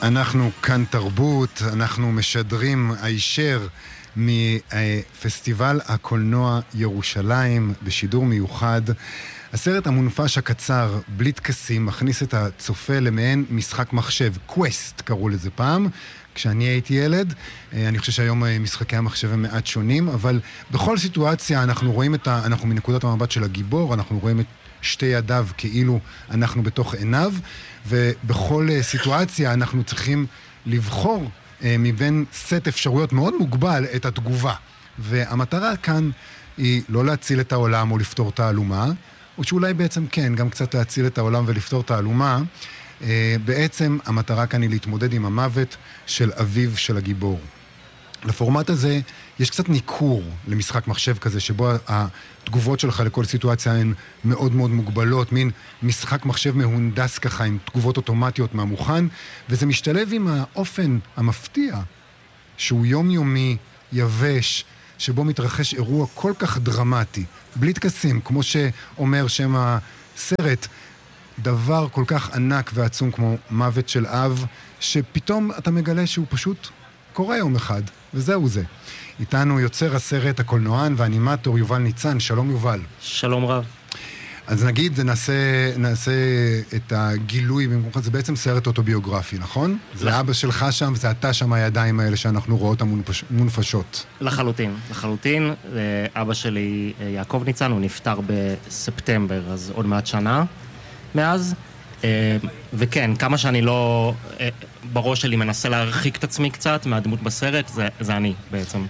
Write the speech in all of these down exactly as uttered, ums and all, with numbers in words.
אנחנו כאן תרבות, אנחנו משדרים הישר מפסטיבל הקולנוע ירושלים בשידור מיוחד. הסרט המונפש הקצר, בלי טקסים, מכניס את הצופה למעין משחק מחשב, קווסט קראו לזה פעם, כשאני הייתי ילד. אני חושב שהיום משחקי המחשב הם מעט שונים, אבל בכל סיטואציה אנחנו רואים את ה... אנחנו מנקודת המבט של הגיבור, אנחנו רואים את שתי ידיו כאילו אנחנו בתוך עיניו, ובכל סיטואציה אנחנו צריכים לבחור מבין סט אפשרויות מאוד מוגבל את התגובה. והמטרה כאן היא לא להציל את העולם או לפתור את העלומה, או שאולי בעצם כן, גם קצת להציל את העולם ולפתור את העלומה. בעצם המטרה כאן היא להתמודד עם המוות של אביו של הגיבור. לפורמט הזה יש קצת ניכור למשחק מחשב כזה, שבו התגובות שלך לכל סיטואציה הן מאוד מאוד מוגבלות, מין משחק מחשב מהונדס ככה, עם תגובות אוטומטיות מהמוכן, וזה משתלב עם האופן המפתיע, שהוא יומיומי, יבש, שבו מתרחש אירוע כל כך דרמטי, בלי טקסים, כמו שאומר שם הסרט, דבר כל כך ענק ועצום כמו מוות של אב, שפתאום אתה מגלה שהוא פשוט קורה יום אחד, וזהו זה. איתנו יוצר הסרט, הקולנוען והאנימטור יובל ניצן. שלום יובל. שלום רב. אז נגיד, נעשה, נעשה את הגילוי במקום, זה בעצם סרט אוטוביוגרפי, נכון? זה אבא שלך שם, זה אתה שם הידיים האלה שאנחנו רואות המונפש, מונפשות. לחלוטין, לחלוטין. אבא שלי, יעקב ניצן, הוא נפטר בספטמבר, אז עוד מעט שנה מאז. וכן, כמה שאני לא, בראש שלי מנסה להרחיק את עצמי קצת מהדמות בסרט, זה, זה אני בעצם.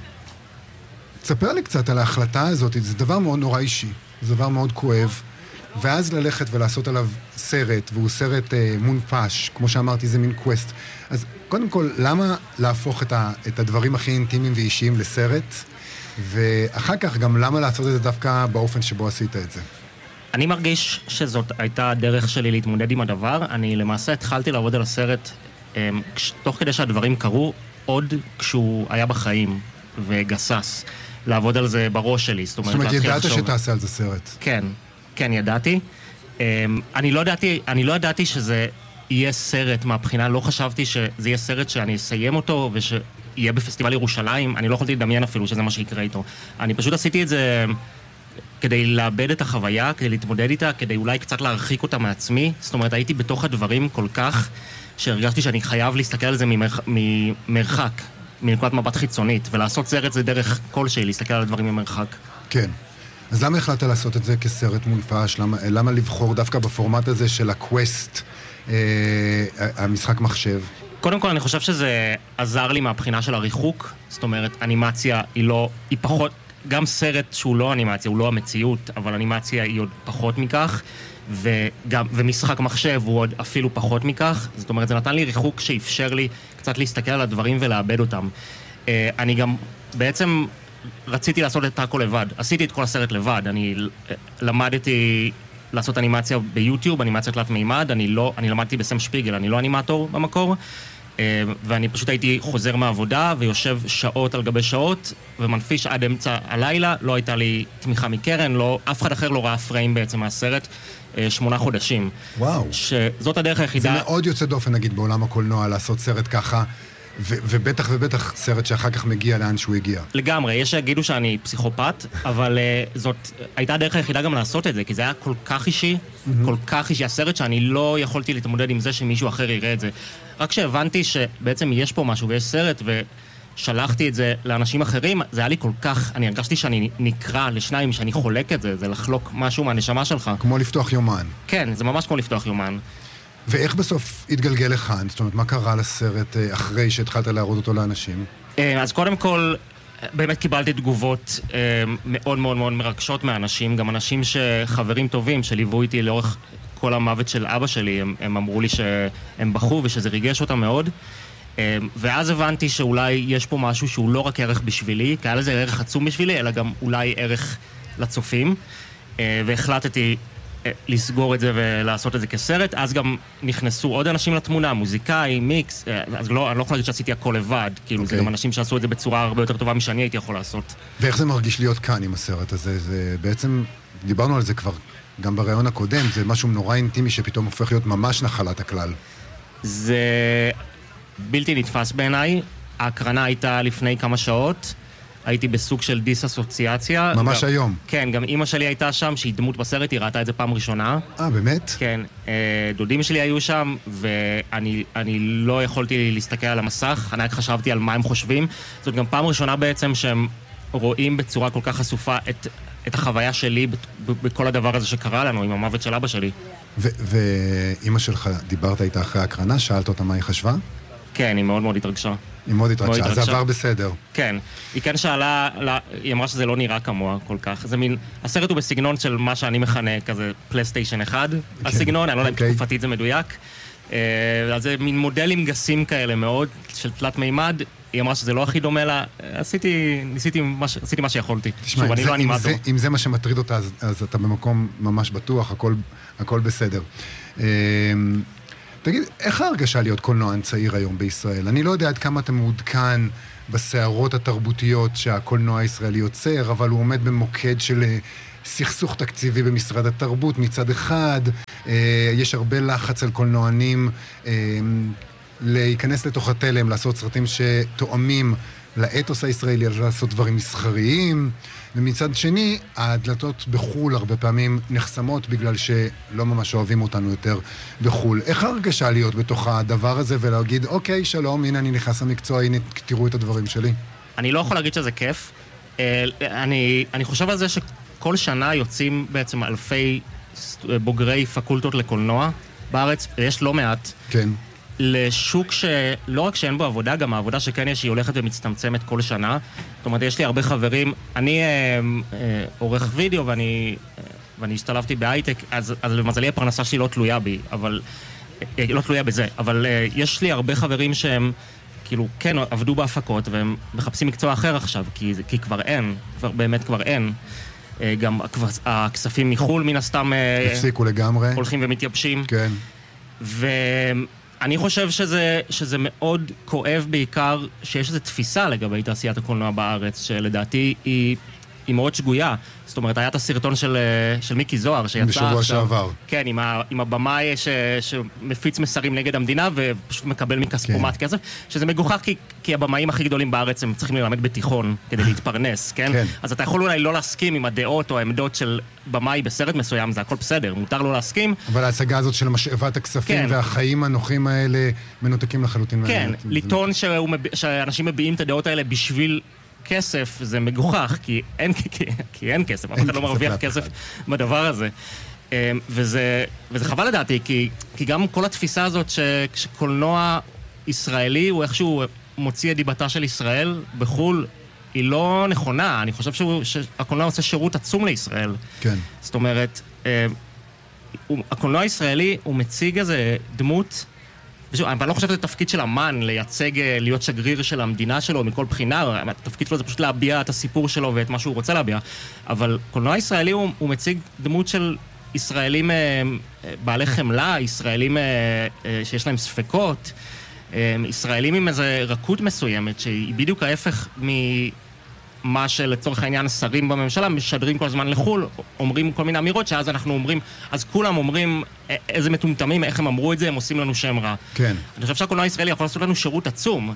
תספר לי קצת על ההחלטה הזאת, זה דבר מאוד נורא אישי, זה דבר מאוד כואב, ואז ללכת ולעשות עליו סרט, והוא סרט אה, מונפש, כמו שאמרתי, זה מין קווסט. אז קודם כל, למה להפוך את, ה, את הדברים הכי אינטימיים ואישיים לסרט, ואחר כך גם למה לעשות את זה דווקא באופן שבו עשית את זה? אני מרגיש שזאת הייתה הדרך שלי להתמודד עם הדבר. אני למעשה התחלתי לעבוד על הסרט תוך כדי שהדברים קרו, עוד כשהוא היה בחיים וגסס. לעבוד על זה בראש שלי. זאת אומרת, ידעת שתעשה על זה סרט. כן, כן, ידעתי. אני לא ידעתי, אני לא ידעתי שזה יהיה סרט מהבחינה, לא חשבתי שזה יהיה סרט שאני אסיים אותו ושיהיה בפסטיבל ירושלים. אני לא יכולתי לדמיין אפילו שזה מה שיקרה איתו. אני פשוט עשיתי את זה כדי לאבד את החוויה, כדי להתמודד איתה, כדי אולי קצת להרחיק אותה מעצמי. זאת אומרת, הייתי בתוך הדברים כל כך, שהרגשתי שאני חייב להסתכל על זה ממרח... ממרחק, מנקודת מבט חיצונית, ולעשות סרט זה דרך כלשהי, להסתכל על הדברים ממרחק. כן. אז למה החלטת לעשות את זה כסרט מונפש? למה, למה לבחור דווקא בפורמט הזה של הקווסט, אה, המשחק מחשב? קודם כל, אני חושב שזה עזר לי מהבחינה של הריחוק. זאת אומרת, אנימציה היא לא, היא פחות... גם סרט שהוא לא אנימציה, הוא לא המציאות, אבל אנימציה היא עוד פחות מכך, וגם, ומשחק מחשב הוא עוד אפילו פחות מכך. זאת אומרת, זה נתן לי ריחוק שאפשר לי קצת להסתכל על הדברים ולאבד אותם. אני גם בעצם רציתי לעשות את הכל לבד. עשיתי את כל הסרט לבד. אני למדתי לעשות אנימציה ביוטיוב, אנימציה תלת מימד. אני לא, אני למדתי בסם שפיגל, אני לא אנימטור במקור. ואני פשוט הייתי חוזר מהעבודה ויושב שעות על גבי שעות ומנפיש עד אמצע הלילה. לא הייתה לי תמיכה מקרן, לא, אף אחד אחר לא ראה פריים בעצם מהסרט שמונה חודשים. וואו. שזאת הדרך היחידה. זה מאוד יוצא דופן נגיד בעולם הקולנוע לעשות סרט ככה, ו- ובטח ובטח סרט שאחר כך מגיע לאן שהוא הגיע. לגמרי, יש שיגידו שאני פסיכופת, אבל uh, זאת הייתה הדרך היחידה גם לעשות את זה, כי זה היה כל כך אישי, mm-hmm. כל כך אישי הסרט שאני לא יכולתי להתמודד עם זה שמישהו אחר יראה את זה. רק שהבנתי שבעצם יש פה משהו ויש סרט ושלחתי את זה לאנשים אחרים, זה היה לי כל כך, אני הרגשתי שאני נקרא לשניים, שאני חולק את זה, זה לחלוק משהו מהנשמה שלך. כמו לפתוח יומן. כן, זה ממש כמו לפתוח יומן. ואיך בסוף התגלגל לכאן? זאת אומרת, מה קרה לסרט אחרי שהתחלת להראות אותו לאנשים? אז קודם כל, באמת קיבלתי תגובות מאוד מאוד מאוד מרגשות מאנשים, גם אנשים שחברים טובים שליוו איתי לאורך כל המוות של אבא שלי, הם, הם אמרו לי שהם בחו ושזה ריגש אותם מאוד. ואז הבנתי שאולי יש פה משהו שהוא לא רק ערך בשבילי, כי היה לזה ערך עצום בשבילי, אלא גם אולי ערך לצופים. והחלטתי לסגור את זה ולעשות את זה כסרט. אז גם נכנסו עוד אנשים לתמונה, מוזיקאי, מיקס, אז לא, אני לא יכול להגיד שעשיתי הכל לבד, כאילו okay. זה גם אנשים שעשו את זה בצורה הרבה יותר טובה משאני הייתי יכול לעשות. ואיך זה מרגיש להיות כאן עם הסרט הזה? זה בעצם, דיברנו על זה כבר גם ברעיון הקודם, זה משהו נורא אינטימי שפתאום הופך להיות ממש נחלת הכלל. זה... בלתי נתפס בעיניי. ההקרנה הייתה לפני כמה שעות, הייתי בסוג של דיס-אסוציאציה. ממש גם, היום. כן, גם אמא שלי הייתה שם, שהיא דמות בסרט, היא ראתה את זה פעם ראשונה. אה, באמת? כן, דודים שלי היו שם, ואני אני לא יכולתי להסתכל על המסך, אני רק חשבתי על מה הם חושבים. זאת גם פעם ראשונה בעצם שהם רואים בצורה כל כך חשופה את, את החוויה שלי בכל הדבר הזה שקרה לנו, עם המוות של אבא שלי. ואמא שלך, דיברת איתה אחרי ההקרנה, שאלת אותה מה היא חשבה? כן, היא מאוד מאוד התרגשה. היא מאוד התרגשה, אז זה עבר בסדר. כן, היא כן שאלה, היא אמרה שזה לא נראה כמוה כל כך. זה מין, הסרט הוא בסגנון של מה שאני מכנה כזה פלייסטיישן אחד, הסגנון, אני לא יודע אם תקופתית זה מדויק. אז זה מין מודלים גסים כאלה מאוד, של תלת מימד. היא אמרה שזה לא הכי דומה לה, עשיתי, ניסיתי מה, עשיתי מה שיכולתי. תשמע, אם, זה, אם, זה, אם זה מה שמטריד אותה, אז, אז אתה במקום ממש בטוח, הכל, הכל בסדר. תגיד, איך ההרגשה להיות קולנוען צעיר היום בישראל? אני לא יודע עד כמה אתה מעודכן בסערות התרבותיות שהקולנוע הישראלי יוצר, אבל הוא עומד במוקד של סכסוך תקציבי במשרד התרבות מצד אחד, יש הרבה לחץ על קולנוענים להיכנס לתוך התלם, לעשות סרטים שתואמים לאתוס הישראלי, לעשות דברים מסחריים, ומצד שני, הדלתות בחול הרבה פעמים נחסמות בגלל שלא ממש אוהבים אותנו יותר בחול. איך הרגשה להיות בתוך הדבר הזה ולהגיד, אוקיי, שלום, הנה אני נכנס למקצוע, הנה תראו את הדברים שלי? אני לא יכול להגיד שזה כיף. אני, אני חושב על זה שכל שנה יוצאים בעצם אלפי בוגרי פקולטות לקולנוע בארץ, יש לא מעט. כן. לשוק שלא רק שאין בו עבודה, גם העבודה שכן יש, היא הולכת ומצטמצמת כל שנה. זאת אומרת, יש לי הרבה חברים, אני אה, אה, עורך וידאו ואני, אה, ואני השתלבתי בהייטק, אז, אז למזלי הפרנסה שלי לא תלויה בי, אבל, אה, לא תלויה בזה, אבל אה, יש לי הרבה חברים שהם, כאילו, כן, עבדו בהפקות, והם מחפשים מקצוע אחר עכשיו, כי, כי כבר אין, כבר, באמת כבר אין. אה, גם הכספים מחול מן הסתם... אה, הפסיקו לגמרי. הולכים ומתייבשים. כן. ו... אני חושב שזה, שזה מאוד כואב בעיקר שיש איזו תפיסה לגבי תעשיית הקולנוע בארץ, שלדעתי היא, היא מאוד שגויה. זאת אומרת, היה את הסרטון של, של מיקי זוהר שיצא עכשיו. בשבוע שעבר. כן, עם, ה, עם הבמאי ש, שמפיץ מסרים נגד המדינה ופשוט מקבל מכספומט כן. כסף, שזה מגוחך כי, כי הבמאים הכי גדולים בארץ הם צריכים ללמד בתיכון כדי להתפרנס, כן? כן? אז אתה יכול אולי לא להסכים עם הדעות או העמדות של במאי בסרט מסוים, זה הכל בסדר, מותר לא להסכים. אבל ההצגה הזאת של משאבת הכספים כן. והחיים הנוחים האלה מנותקים לחלוטין. כן, לטעון שאנשים מביעים את הדעות האלה בשביל... כסף זה מגוחך, כי אין, כי, כי אין כסף, אף אחד לא מרוויח כסף בדבר הזה. וזה, וזה חבל לדעתי, כי, כי גם כל התפיסה הזאת שקולנוע ישראלי הוא איכשהו מוציא את דיבתה של ישראל בחול, היא לא נכונה. אני חושב שהוא, שהקולנוע עושה שירות עצום לישראל. כן. זאת אומרת, הקולנוע הישראלי הוא מציג איזה דמות, אבל אני לא חושב שזה תפקיד של אמן לייצג, להיות שגריר של המדינה שלו מכל בחינה, התפקיד שלו זה פשוט להביע את הסיפור שלו ואת מה שהוא רוצה להביע, אבל קולנוע ישראלי הוא, הוא מציג דמות של ישראלים בעלי חמלה, ישראלים שיש להם ספקות, ישראלים עם איזו רכות מסוימת, שהיא בדיוק ההפך ממה שלצורך העניין שרים בממשלה, משדרים כל הזמן לחול, אומרים כל מיני אמירות, שאז אנחנו אומרים, אז כולם אומרים איזה מטומטמים, איך הם אמרו את זה, הם עושים לנו שם רע. כן. אני חושב שהקולנוע הישראלי יכול לעשות לנו שירות עצום.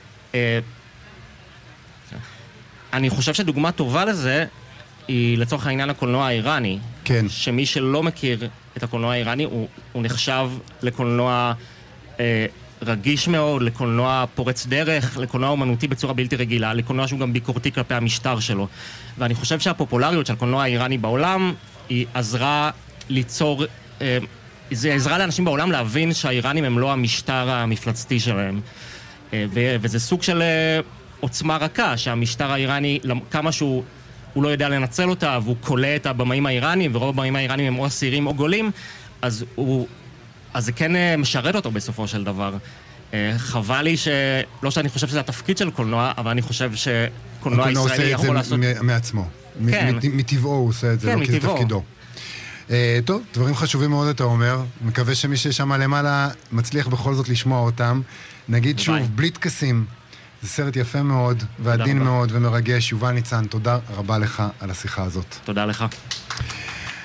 אני חושב שדוגמה טובה לזה, היא לצורך העניין הקולנוע האיראני. כן. שמי שלא מכיר את הקולנוע האיראני, הוא, הוא נחשב לקולנוע אה, רגיש מאוד, לקולנוע פורץ דרך, לקולנוע אומנותי בצורה בלתי רגילה, לקולנוע שהוא גם ביקורתי כלפי המשטר שלו. ואני חושב שהפופולריות של הקולנוע האיראני בעולם, היא עזרה ליצור, אה, זה עזרה לאנשים בעולם להבין שהאיראנים הם לא המשטר המפלצתי שלהם. אה, ו- וזה סוג של אה, עוצמה רכה, שהמשטר האיראני, כמה שהוא הוא לא יודע לנצל אותה, והוא קולה את הבמאים האיראנים, ורוב הבמאים האיראנים הם או אסירים או גולים, אז, הוא, אז זה כן משרת אותו בסופו של דבר. חבל לי ש... לא שאני חושב שזה התפקיד של קולנוע, אבל אני חושב שקולנוע ישראלי יכול לעשות... הקולנוע עושה את זה מעצמו. כן. מטבעו הוא עושה את זה, כן, לא כי זה תפקידו. טוב, דברים חשובים מאוד אתה אומר. מקווה שמי ששם למעלה מצליח בכל זאת לשמוע אותם. נגיד שוב, בלי תקסים. זה סרט יפה מאוד, ועדין מאוד ומרגש. יובל ניצן, תודה רבה לך על השיחה הזאת. תודה לך.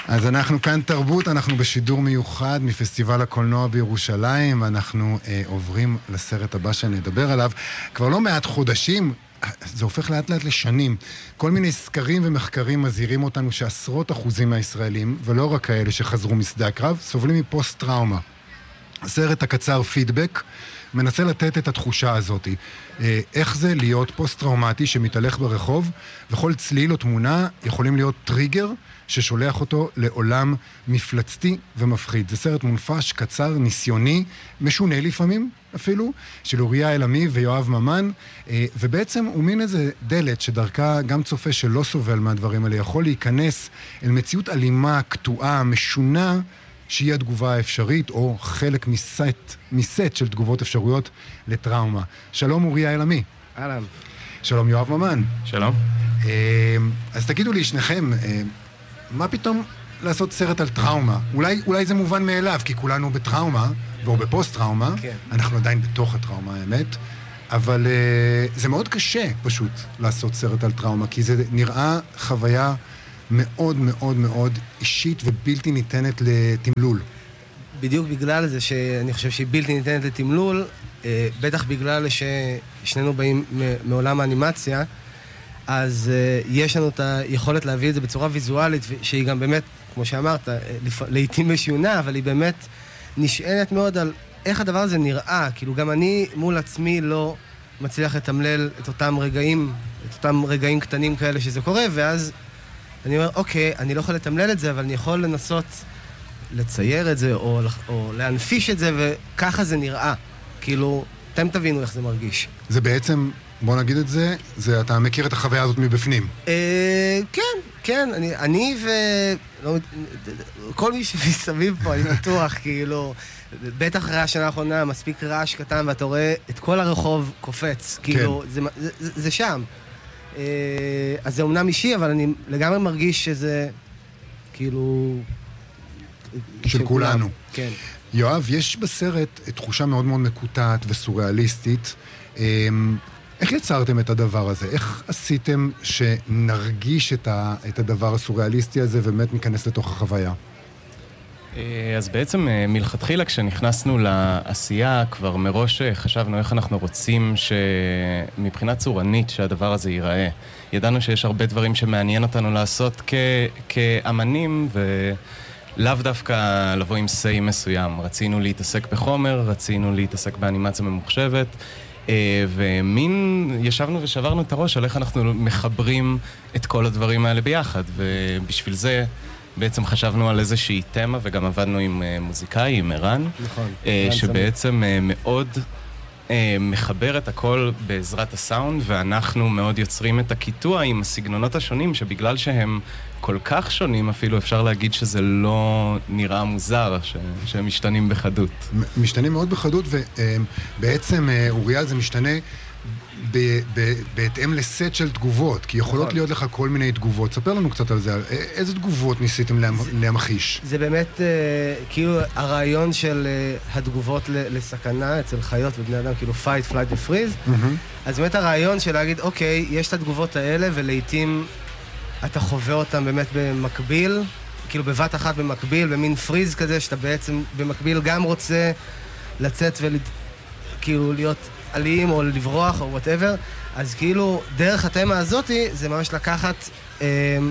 אז אנחנו כאן תרבות, אנחנו בשידור מיוחד מפסטיבל הקולנוע בירושלים, אנחנו אה, עוברים לסרט הבא שאני אדבר עליו. כבר לא מעט חודשים, זה הופך לאט לאט לשנים. כל מיני סקרים ומחקרים מזהירים אותנו שעשרות אחוזים מהישראלים, ולא רק כאלה שחזרו משדה הקרב, סובלים מפוסט-טראומה. הסרט הקצר פידבק מנסה לתת את התחושה הזאת. איך זה להיות פוסט-טראומטי שמתהלך ברחוב, וכל צליל או תמונה יכולים להיות טריגר ששולח אותו לעולם מפלצתי ומפחיד. זה סרט מונפש, קצר, ניסיוני, משונה לפעמים אפילו, של אוריה אלעמי ויואב ממן, ובעצם הוא מין איזה דלת שדרכה גם צופה שלא סובל מהדברים האלה, יכול להיכנס אל מציאות אלימה, קטועה, משונה, שהיא התגובה האפשרית, או חלק מסט, מסט של תגובות אפשרויות לטראומה. שלום אוריה אלעמי. אהלן. שלום יואב ממן. שלום. אז תגידו לי, שניכם, מה פתאום לעשות סרט על טראומה? אולי, אולי זה מובן מאליו, כי כולנו בטראומה, או בפוסט-טראומה. כן. אנחנו עדיין בתוך הטראומה, האמת. אבל זה מאוד קשה פשוט לעשות סרט על טראומה, כי זה נראה חוויה מאוד מאוד מאוד אישית ובלתי ניתנת לתמלול. בדיוק בגלל זה שאני חושב שהיא בלתי ניתנת לתמלול, בטח בגלל ששנינו באים מעולם האנימציה, אז יש לנו את היכולת להביא את זה בצורה ויזואלית, שהיא גם באמת, כמו שאמרת, לעתים משונה, אבל היא באמת נשענת מאוד על איך הדבר הזה נראה. כאילו גם אני מול עצמי לא מצליח לתמלל את אותם רגעים, את אותם רגעים קטנים כאלה שזה קורה, ואז אני אומר, אוקיי, אני לא יכול לתמלל את זה, אבל אני יכול לנסות לצייר את זה, או, או להנפיש את זה, וככה זה נראה. כאילו, אתם תבינו איך זה מרגיש. זה בעצם, בוא נגיד את זה, זה, אתה מכיר את החוויה הזאת מבפנים. אה, כן, כן, אני, אני ו... לא, כל מי שמסביב פה, אני בטוח, כאילו, בטח אחרי השנה האחרונה, מספיק רעש קטן, ואתה רואה את כל הרחוב קופץ. כאילו, זה, זה, זה, זה שם. אז זה אומנם אישי, אבל אני לגמרי מרגיש שזה כאילו של כולנו. כן. יואב, יש בסרט תחושה מאוד מאוד מקוטעת וסוריאליסטית. איך יצרתם את הדבר הזה? איך עשיתם שנרגיש את הדבר הסוריאליסטי הזה ובאמת ניכנס לתוך החוויה? אז בעצם מלכתחילה כשנכנסנו לעשייה כבר מראש חשבנו איך אנחנו רוצים שמבחינה צורנית שהדבר הזה ייראה. ידענו שיש הרבה דברים שמעניין אותנו לעשות כ- כאמנים ולאו דווקא לבוא עם סי מסוים. רצינו להתעסק בחומר, רצינו להתעסק באנימציה ממוחשבת, ומין ישבנו ושברנו את הראש על איך אנחנו מחברים את כל הדברים האלה ביחד, ובשביל זה בעצם חשבנו על איזושהי תמה, וגם עבדנו עם מוזיקאי, עם ערן, נכון, שבעצם מאוד מחבר את הכל בעזרת הסאונד, ואנחנו מאוד יוצרים את הקיטוע עם הסגנונות השונים, שבגלל שהם כל כך שונים, אפילו אפשר להגיד שזה לא נראה מוזר, שהם משתנים בחדות. משתנים מאוד בחדות, ובעצם אוריה זה משתנה בהתאם לסט של תגובות, כי יכולות להיות לך כל מיני תגובות. ספר לנו קצת על זה, איזה תגובות ניסיתם להמחיש? זה באמת כאילו הרעיון של התגובות לסכנה אצל חיות ובני אדם, כאילו fight, flight ו-freeze. אז באמת הרעיון של להגיד, אוקיי, יש את התגובות האלה, ולעיתים אתה חווה אותם באמת במקביל, כאילו בבת אחת במקביל, במין פריז כזה, שאתה בעצם במקביל גם רוצה לצאת וכאילו להיות עליים או לברוח או whatever, אז כאילו דרך התמה הזאת זה ממש לקחת אה,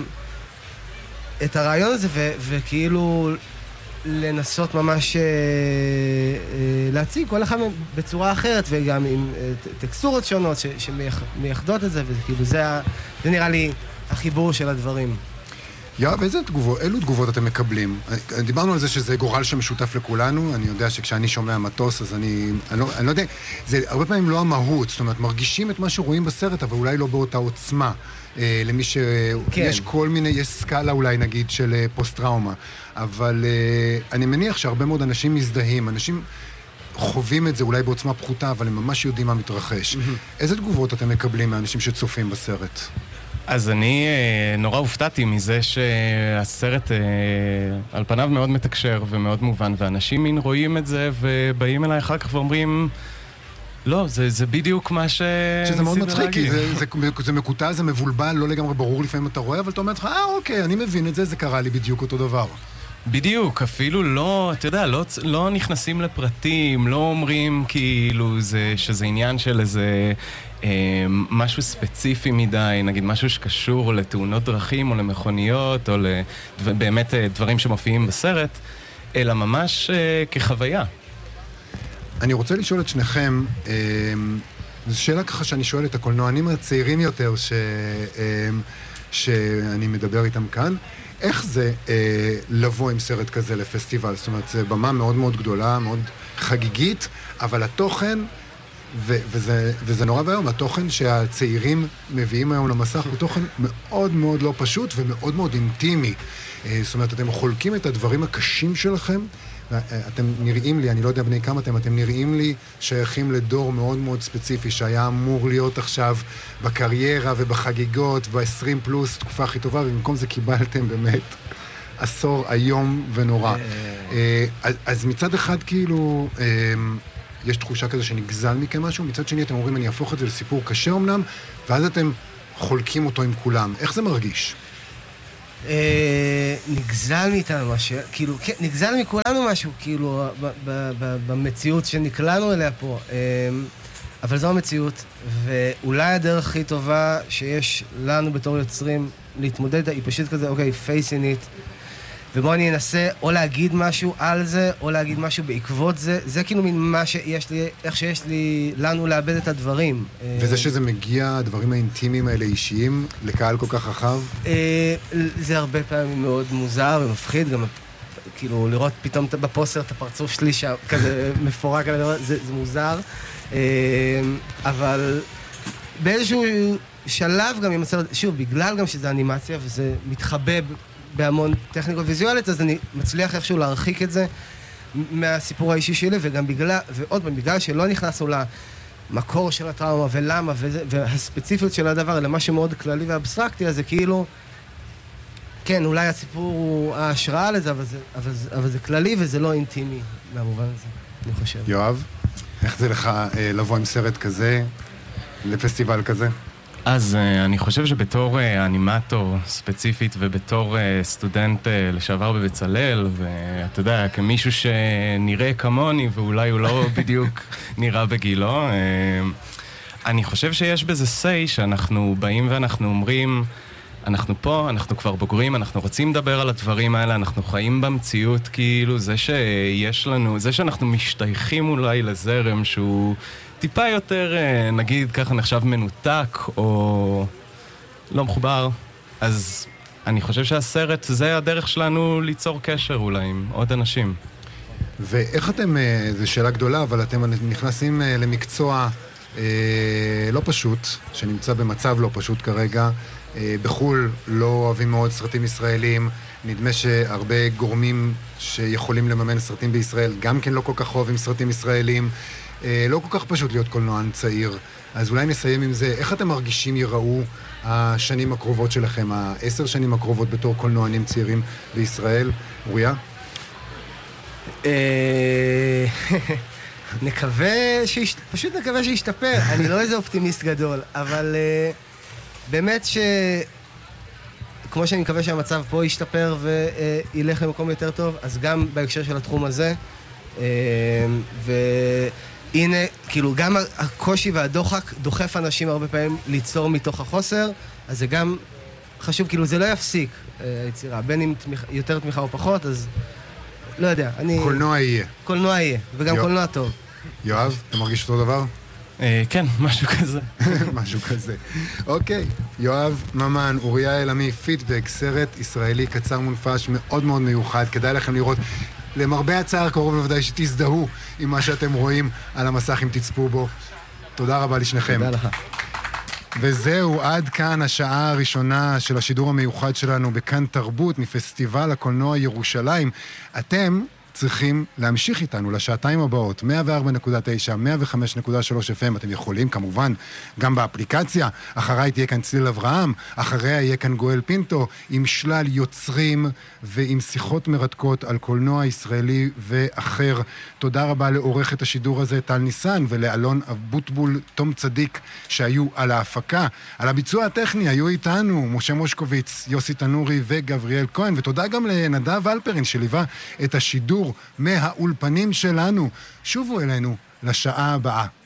את הרעיון הזה ו- וכאילו לנסות ממש אה, אה, להציג כל אחד בצורה אחרת וגם עם אה, טקסטורות שונות ש- שמייחדות את זה, וכאילו זה, ה- זה נראה לי החיבור של הדברים. יואב, איזה תגובות, אילו תגובות אתם מקבלים? דיברנו על זה שזה גורל שמשותף לכולנו, אני יודע שכשאני שומע מטוס, אז אני, אני, לא, אני לא יודע, זה הרבה פעמים לא המהות, זאת אומרת, מרגישים את מה שרואים בסרט, אבל אולי לא באותה עוצמה, אה, למי ש... כן. יש כל מיני, יש סקאלה אולי נגיד של אה, פוסט-טראומה, אבל אה, אני מניח שהרבה מאוד אנשים מזדהים, אנשים חווים את זה אולי בעוצמה פחותה, אבל הם ממש יודעים מה מתרחש. Mm-hmm. איזה תגובות אתם מקבלים מאנשים שצופים בסרט? אז אני נורא הופתעתי מזה שהסרט על פניו מאוד מתקשר ומאוד מובן, ואנשים מין רואים את זה ובאים אליי אחר כך ואומרים, לא, זה, זה בדיוק מה ש... שזה מאוד מצחיק, כי זה, זה, זה מקוטע, זה מבולבל, לא לגמרי ברור לפעמים אתה רואה, אבל אתה אומר לך, אה, אוקיי, אני מבין את זה, זה קרה לי בדיוק אותו דבר. בדיוק, אפילו לא, אתה יודע, לא, לא נכנסים לפרטים, לא אומרים כאילו זה, שזה עניין של איזה אה, משהו ספציפי מדי, נגיד משהו שקשור לתאונות דרכים או למכוניות, או באמת דברים שמופיעים בסרט, אלא ממש אה, כחוויה. אני רוצה לשאול את שניכם, אה, זו שאלה ככה שאני שואל את הקולנוענים הצעירים יותר ש, אה, שאני מדבר איתם כאן, איך זה אה, לבוא עם סרט כזה לפסטיבל? זאת אומרת, זו במה מאוד מאוד גדולה, מאוד חגיגית, אבל התוכן, ו- וזה, וזה נורא והיום, התוכן שהצעירים מביאים היום למסך הוא תוכן מאוד מאוד לא פשוט ומאוד מאוד אינטימי. אה, זאת אומרת, אתם חולקים את הדברים הקשים שלכם, אתם נראים לי, אני לא יודע בני כמה אתם, אתם נראים לי שייכים לדור מאוד מאוד ספציפי, שהיה אמור להיות עכשיו בקריירה ובחגיגות, ב-עשרים פלוס, תקופה הכי טובה, ובמקום זה קיבלתם באמת עשור היום ונורא. אז מצד אחד כאילו, יש תחושה כזה שנגזל מכם משהו, מצד שני אתם אומרים, אני אהפוך את זה לסיפור קשה אמנם, ואז אתם חולקים אותו עם כולם. איך זה מרגיש? נגזל מאיתנו משהו, כאילו, נגזל מכולנו משהו, כאילו, במציאות שנקלענו אליה פה. אבל זו המציאות, ואולי הדרך הכי טובה שיש לנו בתור יוצרים להתמודד, היא פשוט כזה, אוקיי, face in it, ובוא אני אנסה או להגיד משהו על זה, או להגיד משהו בעקבות זה, זה כאילו מין מה שיש לי, איך שיש לי, לנו לאבד את הדברים. וזה שזה מגיע, הדברים האינטימיים האלה אישיים, לקהל כל כך רחב? זה הרבה פעמים מאוד מוזר ומפחיד, גם כאילו לראות פתאום בפוסטר את הפרצוף שלי כזה מפורק, זה, זה מוזר. אבל באיזשהו שלב גם עם הסרט, שוב, בגלל גם שזה אנימציה וזה מתחבב בהמון טכניקות ויזואלית, אז אני מצליח איכשהו להרחיק את זה מהסיפור האישי שלי, וגם בגלל, ועוד פעם, בגלל שלא נכנסנו למקור של הטראומה ולמה, וזה, והספציפיות של הדבר, אלא משהו מאוד כללי ואבסטרקטי, אז זה כאילו, כן, אולי הסיפור הוא ההשראה לזה, אבל זה, אבל, אבל זה כללי וזה לא אינטימי, במובן הזה, אני חושב. יואב, איך זה לך אה, לבוא עם סרט כזה, לפסטיבל כזה? אז uh, אני חושב שבתור uh, אנימטור ספציפית ובתור uh, סטודנט uh, לשעבר בבצלאל, ואתה יודע, כמישהו שנראה כמוני ואולי הוא לא בדיוק נראה בגילו, uh, אני חושב שיש בזה say שאנחנו באים ואנחנו אומרים, אנחנו פה, אנחנו כבר בוגרים, אנחנו רוצים לדבר על הדברים האלה, אנחנו חיים במציאות, כאילו זה שיש לנו, זה שאנחנו משתייכים אולי לזרם שהוא טיפה יותר, נגיד, ככה נחשב מנותק או לא מחובר, אז אני חושב שהסרט זה הדרך שלנו ליצור קשר אולי עם עוד אנשים. ואיך אתם, זו שאלה גדולה, אבל אתם נכנסים למקצוע לא פשוט, שנמצא במצב לא פשוט כרגע, בחול לא אוהבים מאוד סרטים ישראלים, נדמה שהרבה גורמים שיכולים לממן סרטים בישראל גם כן לא כל כך אוהבים סרטים ישראלים, לא כל כך פשוט להיות קולנוען צעיר. אז אולי נסיים עם זה. איך אתם מרגישים יראו השנים הקרובות שלכם, העשר שנים הקרובות בתור קולנוענים צעירים בישראל? אוריה? נקווה, פשוט נקווה שישתפר. אני לא איזה אופטימיסט גדול, אבל באמת ש... כמו שאני מקווה שהמצב פה ישתפר וילך למקום יותר טוב, אז גם בהקשר של התחום הזה. והנה, כאילו, גם הקושי והדוחק דוחף אנשים הרבה פעמים ליצור מתוך החוסר, אז זה גם חשוב, כאילו, זה לא יפסיק היצירה, בין אם יותר תמיכה או פחות, אז לא יודע, אני... קולנוע יהיה. קולנוע יהיה, וגם קולנוע טוב. יואב, אתה מרגיש אותו דבר? כן, משהו כזה. משהו כזה. אוקיי, יואב ממן, אוריה אלעמי, פידבק, סרט ישראלי קצר מונפש מאוד מאוד מיוחד, כדאי לכם לראות. למרבה הצער קרוב בוודאי שתזדהו עם מה שאתם רואים על המסך אם תצפו בו. תודה רבה לשניכם. תודה לך. וזהו, עד כאן השעה הראשונה של השידור המיוחד שלנו בכאן תרבות מפסטיבל הקולנוע ירושלים. אתם צריכים להמשיך איתנו לשעתיים הבאות, מאה וארבע נקודה תשע, מאה וחמש נקודה שלוש אף אם, אתם יכולים כמובן גם באפליקציה, אחריי תהיה כאן צליל אברהם, אחריה יהיה כאן גואל פינטו, עם שלל יוצרים ועם שיחות מרתקות על קולנוע ישראלי ואחר. תודה רבה לעורכת השידור הזה, טל ניסן, ולאלון אבוטבול, תום צדיק, שהיו על ההפקה. על הביצוע הטכני היו איתנו משה מושקוביץ, יוסי תנורי וגבריאל כהן, ותודה גם לנדב אלפרין שליווה את השידור מהאולפנים שלנו. שובו אלינו לשעה הבאה.